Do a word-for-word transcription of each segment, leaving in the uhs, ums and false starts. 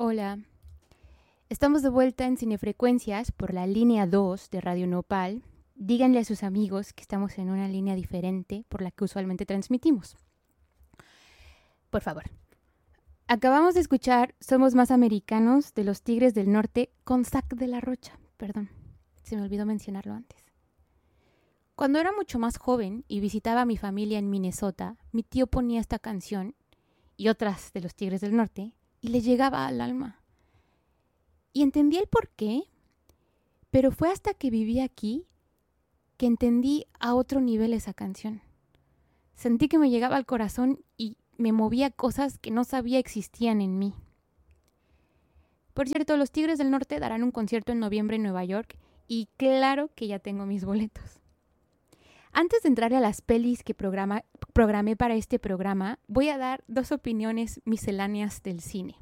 Hola, estamos de vuelta en Cinefrecuencias por la línea dos de Radio Nopal. Díganle a sus amigos que estamos en una línea diferente por la que usualmente transmitimos. Por favor. Acabamos de escuchar Somos Más Americanos de los Tigres del Norte con Zack de la Rocha. Perdón, se me olvidó mencionarlo antes. Cuando era mucho más joven y visitaba a mi familia en Minnesota, mi tío ponía esta canción y otras de los Tigres del Norte y le llegaba al alma. Y entendí el por qué, pero fue hasta que viví aquí que entendí a otro nivel esa canción. Sentí que me llegaba al corazón y me movía cosas que no sabía existían en mí. Por cierto, los Tigres del Norte darán un concierto en noviembre en Nueva York y claro que ya tengo mis boletos. Antes de entrar a las pelis que programa, programé para este programa, voy a dar dos opiniones misceláneas del cine.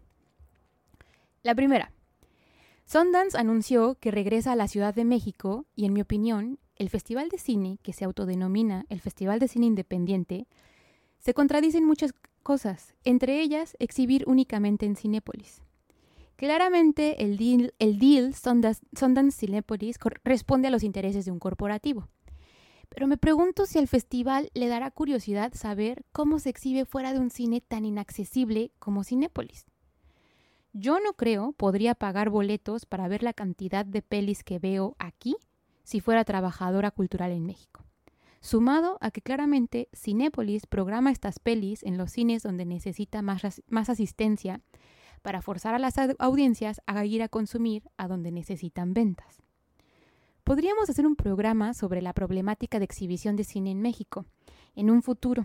La primera. Sundance anunció que regresa a la Ciudad de México y, en mi opinión, el festival de cine, que se autodenomina el Festival de Cine Independiente, se contradice en muchas cosas, entre ellas exhibir únicamente en Cinépolis. Claramente el deal, el deal Sundance, Sundance Cinépolis responde a los intereses de un corporativo. Pero me pregunto si al festival le dará curiosidad saber cómo se exhibe fuera de un cine tan inaccesible como Cinépolis. Yo no creo podría pagar boletos para ver la cantidad de pelis que veo aquí si fuera trabajadora cultural en México. Sumado a que claramente Cinépolis programa estas pelis en los cines donde necesita más, más asistencia para forzar a las audiencias a ir a consumir a donde necesitan ventas. Podríamos hacer un programa sobre la problemática de exhibición de cine en México en un futuro,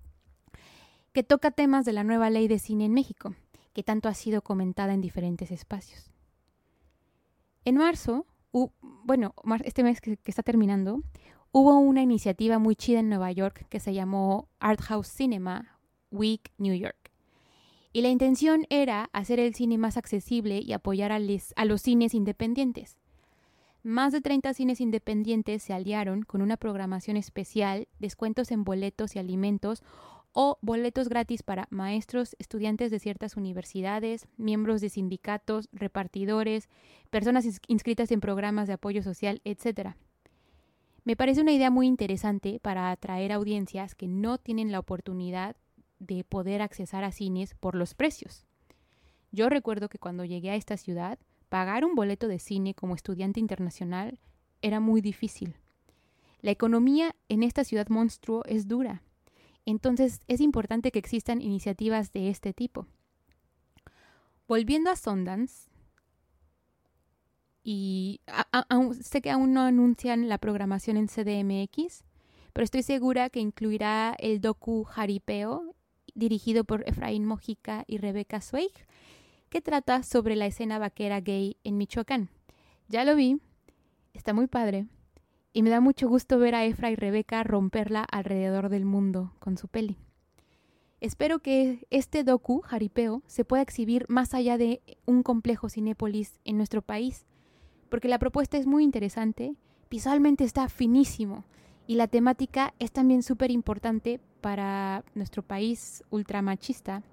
que toca temas de la nueva ley de cine en México, que tanto ha sido comentada en diferentes espacios. En marzo, uh, bueno, este mes que, que está terminando, hubo una iniciativa muy chida en Nueva York que se llamó Art House Cinema Week New York. Y la intención era hacer el cine más accesible y apoyar a, les, a los cines independientes. Más de treinta cines independientes se aliaron con una programación especial, descuentos en boletos y alimentos o boletos gratis para maestros, estudiantes de ciertas universidades, miembros de sindicatos, repartidores, personas inscritas en programas de apoyo social, etcétera. Me parece una idea muy interesante para atraer audiencias que no tienen la oportunidad de poder accesar a cines por los precios. Yo recuerdo que cuando llegué a esta ciudad, pagar un boleto de cine como estudiante internacional era muy difícil. La economía en esta ciudad monstruo es dura. Entonces es importante que existan iniciativas de este tipo. Volviendo a Sundance, y a, a, a, sé que aún no anuncian la programación en C D M X, pero estoy segura que incluirá el docu Jaripeo, dirigido por Efraín Mojica y Rebeca Zweig, que trata sobre la escena vaquera gay en Michoacán. Ya lo vi, está muy padre, y me da mucho gusto ver a Efra y Rebeca romperla alrededor del mundo con su peli. Espero que este docu, Jaripeo, se pueda exhibir más allá de un complejo Cinépolis en nuestro país, porque la propuesta es muy interesante, visualmente está finísimo, y la temática es también súper importante para nuestro país ultramachista.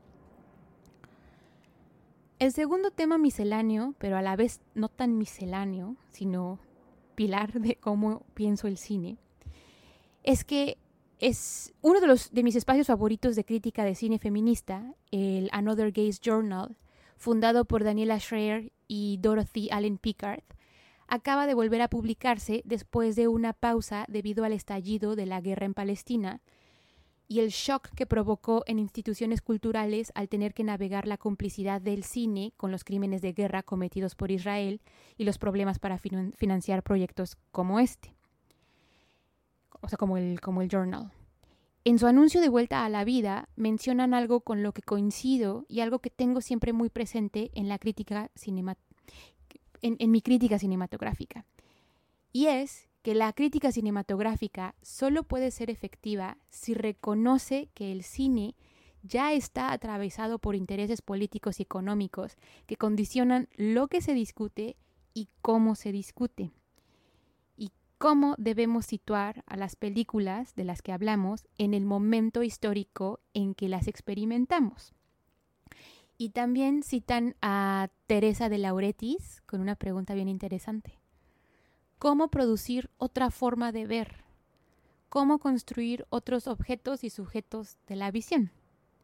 El segundo tema misceláneo, pero a la vez no tan misceláneo, sino pilar de cómo pienso el cine, es que es uno de, los, de mis espacios favoritos de crítica de cine feminista, el Another Gaze Journal, fundado por Daniela Schreier y Dorothy Allen Pickard, acaba de volver a publicarse después de una pausa debido al estallido de la guerra en Palestina y el shock que provocó en instituciones culturales al tener que navegar la complicidad del cine con los crímenes de guerra cometidos por Israel y los problemas para fin- financiar proyectos como este, o sea, como el, como el Journal. En su anuncio de vuelta a la vida mencionan algo con lo que coincido y algo que tengo siempre muy presente en la crítica cinema, en, en mi crítica cinematográfica, y es que la crítica cinematográfica solo puede ser efectiva si reconoce que el cine ya está atravesado por intereses políticos y económicos que condicionan lo que se discute y cómo se discute, y cómo debemos situar a las películas de las que hablamos en el momento histórico en que las experimentamos. Y también citan a Teresa de Lauretis con una pregunta bien interesante. ¿Cómo producir otra forma de ver? ¿Cómo construir otros objetos y sujetos de la visión?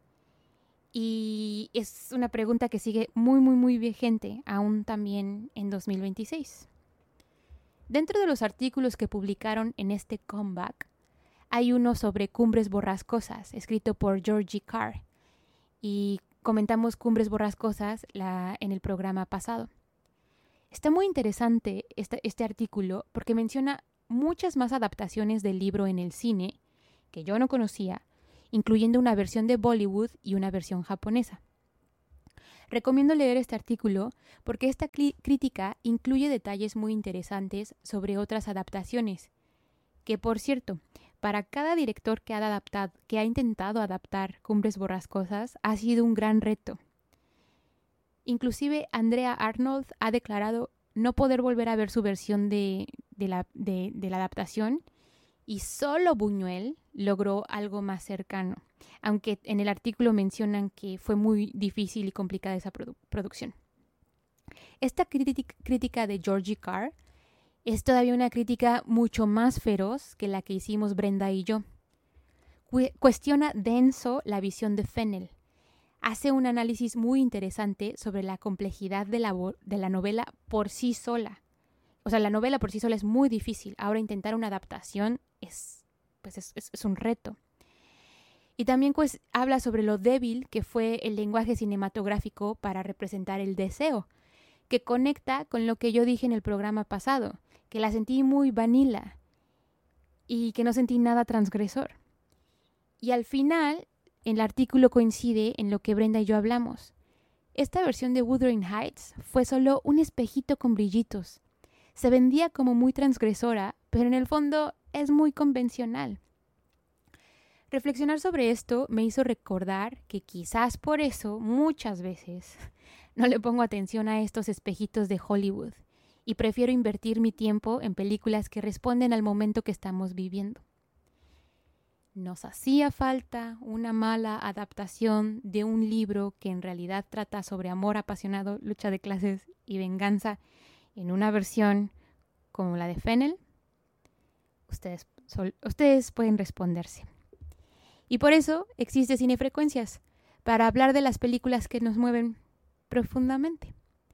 Y es una pregunta que sigue muy, muy, muy vigente, aún también en dos mil veintiséis. Dentro de los artículos que publicaron en este comeback, hay uno sobre Cumbres Borrascosas, escrito por Georgie Carr, y comentamos Cumbres Borrascosas la, en el programa pasado. Está muy interesante este, este artículo porque menciona muchas más adaptaciones del libro en el cine que yo no conocía, incluyendo una versión de Bollywood y una versión japonesa. Recomiendo leer este artículo porque esta cli- crítica incluye detalles muy interesantes sobre otras adaptaciones, que por cierto, para cada director que ha, adaptado, que ha intentado adaptar Cumbres Borrascosas ha sido un gran reto. Inclusive Andrea Arnold ha declarado no poder volver a ver su versión de, de, la, de, de la adaptación y solo Buñuel logró algo más cercano, aunque en el artículo mencionan que fue muy difícil y complicada esa produ- producción. Esta crítica, crítica de Georgie Carr es todavía una crítica mucho más feroz que la que hicimos Brenda y yo. Cu- cuestiona denso la visión de Fennell. Hace un análisis muy interesante sobre la complejidad de la, de la novela por sí sola. O sea, la novela por sí sola es muy difícil. Ahora intentar una adaptación es, pues es, es, es un reto. Y también pues, habla sobre lo débil que fue el lenguaje cinematográfico para representar el deseo, que conecta con lo que yo dije en el programa pasado, que la sentí muy vanilla y que no sentí nada transgresor. Y al final, el artículo coincide en lo que Brenda y yo hablamos. Esta versión de Wuthering Heights fue solo un espejito con brillitos. Se vendía como muy transgresora, pero en el fondo es muy convencional. Reflexionar sobre esto me hizo recordar que quizás por eso muchas veces no le pongo atención a estos espejitos de Hollywood y prefiero invertir mi tiempo en películas que responden al momento que estamos viviendo. Nos hacía falta una mala adaptación de un libro que en realidad trata sobre amor apasionado, lucha de clases y venganza en una versión como la de Fennell. Ustedes, sol, ustedes pueden responderse. Y por eso existe Cinefrecuencias, para hablar de las películas que nos mueven profundamente.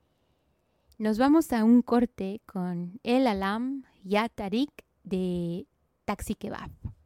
Nos vamos a un corte con El Alam Ya Tariq de Taxi Kebab.